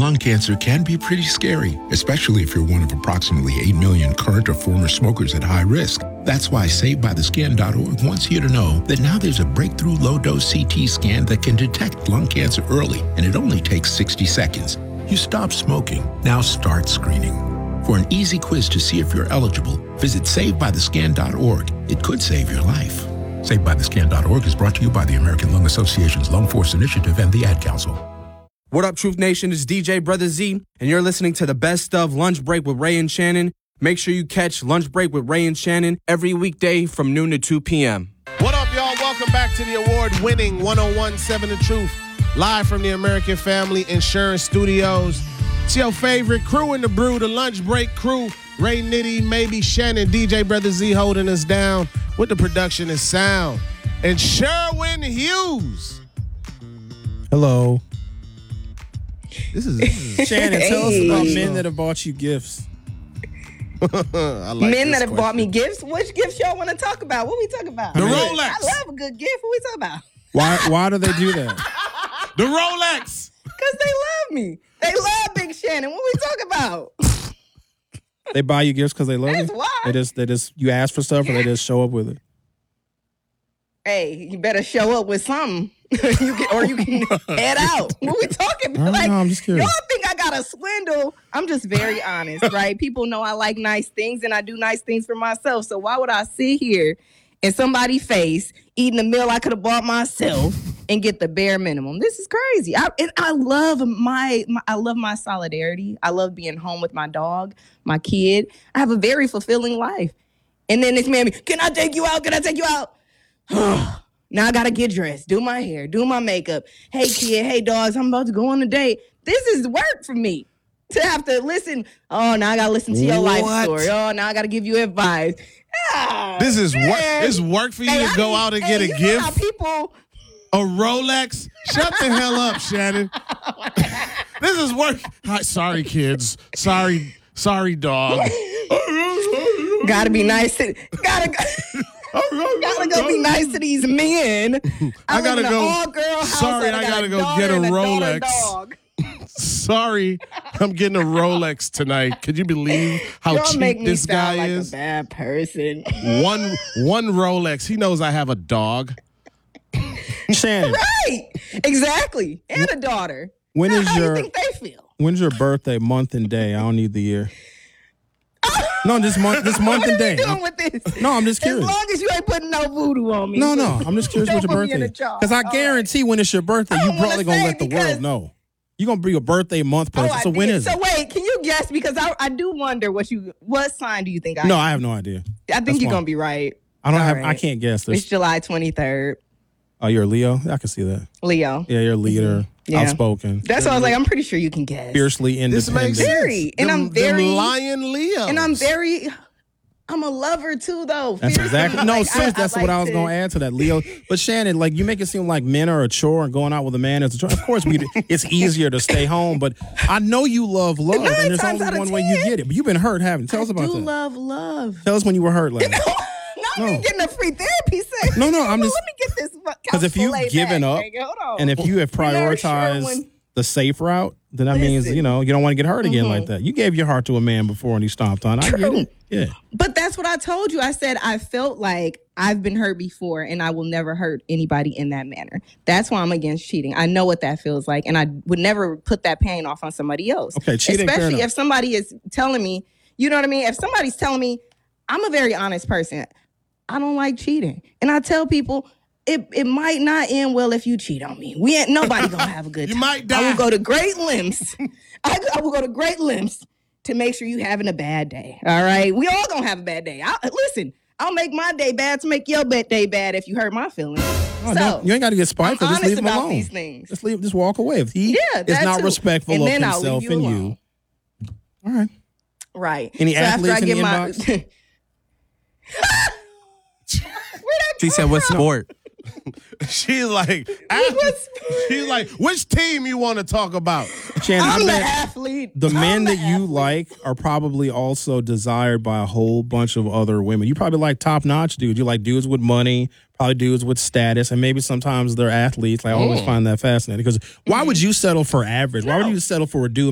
lung cancer can be pretty scary, especially if you're one of approximately 8 million current or former smokers at high risk. That's why SaveByTheScan.org wants you to know that now there's a breakthrough low-dose CT scan that can detect lung cancer early, and it only takes 60 seconds. You stop smoking, now start screening. For an easy quiz to see if you're eligible, visit SaveByTheScan.org. It could save your life. SaveByTheScan.org is brought to you by the American Lung Association's Lung Force Initiative and the Ad Council. What up, Truth Nation? It's DJ Brother Z, and you're listening to the best of Lunch Break with Ray and Shannon. Make sure you catch Lunch Break with Ray and Shannon every weekday from noon to 2 p.m. What up, y'all? Welcome back to the award-winning 101.7 The Truth, live from the American Family Insurance Studios. It's your favorite crew in the brew, the Lunch Break crew. Ray Nitty, maybe Shannon, DJ Brother Z holding us down with the production and sound. And Sherwin Hughes. Hello. This is Shannon, tell us about men that have bought you gifts. Men that have bought me gifts? Which gifts y'all want to talk about? What we talking about? The Rolex. I love a good gift. What we talking about? Why do they do that? The Rolex. Because they love me. They love Big Shannon. What we talking about? They buy you gifts because they love That's you? why. They just you ask for stuff or they just show up with it? Hey, you better show up with something. you can head out. What we talking about? No, I'm just curious. Y'all think I got a swindle? I'm just very honest, right? People know I like nice things and I do nice things for myself. So why would I sit here in somebody's face eating a meal I could have bought myself and get the bare minimum? This is crazy. I love I love my solidarity. I love being home with my dog, my kid. I have a very fulfilling life. And then this man, can I take you out? Can I take you out? Now I gotta get dressed, do my hair, do my makeup. Hey kid, hey dogs, I'm about to go on a date. This is work for me to have to listen. Oh, now I gotta listen to your life story. Oh, now I gotta give you advice. This is work. This work for you to go out and get a gift. How people a Rolex. Shut the hell up, Shannon. This is work. Hi, sorry, kids. Sorry, dog. Gotta be nice to gotta go be nice to these men. I gotta live in go. an all-girl house. Sorry, I gotta go get a Rolex. Dog. Sorry, I'm getting a Rolex tonight. Could you believe how Y'all cheap make me this guy sound is? like a bad person. One Rolex. He knows I have a dog. Shannon. Right. Exactly. And a daughter. When now, is how your do you think they feel? When's your birthday, month and day? I don't need the year. No, this month and day. What are we doing with this? No, I'm just curious. As long as you ain't putting no voodoo on me. No, I'm just curious what your Don't put me in birthday a is. jar. Because I All guarantee when it's your birthday, I you don't probably wanna going to say let the because- world know. You're going to be a birthday month person. I So when did. is it? So wait, can you guess? Because I do wonder what sign do you think I No, am? I have no idea. I think That's you're fine. going to be right. I don't All have. right. I can't guess It's this. July 23rd. Oh, you're a Leo? I can see that. Leo. Yeah, you're a leader, Yeah. outspoken, That's why I was like, I'm pretty sure you can guess. fiercely This independent. makes sense. Very. And I'm very- them Lion Leo. And I'm a lover too, though. That's Fiercely. exactly. No, Like, seriously, that's what I was going to add to that, Leo. But Shannon, like, you make it seem like men are a chore and going out with a man is a chore. Of course, it's easier to stay home, but I know you love love, and there's times only out of one way you 10. get it. But you've been hurt, haven't you? Tell us about I do that. love. Tell us when you were hurt, like. Not me getting a free therapy session. No, I'm just- Let me get this. Because if you've given up, hold on. and if you have Remember prioritized Sherwin? the safe route, then that means, Listen. you don't want to get hurt again like that. You gave your heart to a man before and he stomped on it. I get True. it. Yeah. But that's what I told you. I said I felt like I've been hurt before and I will never hurt anybody in that manner. That's why I'm against cheating. I know what that feels like, and I would never put that pain off on somebody else. Okay, cheating, fair especially enough. if somebody is telling me, you know what I mean? If somebody's telling me, I'm a very honest person. I don't like cheating. And I tell people, it might not end well if you cheat on me. Nobody gonna have a good time. You might die. I will go to great lengths. I will go to great lengths to make sure you having a bad day. All right, we all gonna have a bad day. I'll make my day bad to make your day bad if you hurt my feelings. No, you ain't got to get spiteful. I'm Just leave honest him about alone. these things. Just walk away. If he is that not too. respectful And of then I'll himself leave you and alone. you, all right. Right. Any after athletes I in get the my inbox? She said, "What sport?" She's like, which team you want to talk about? Shannon, I'm I the bet athlete. the I'm men the that you athlete. like are probably also desired by a whole bunch of other women. You probably like top-notch dudes. You like dudes with money, probably dudes with status, and maybe sometimes they're athletes. I always find that fascinating because why would you settle for average? Why would you settle for a dude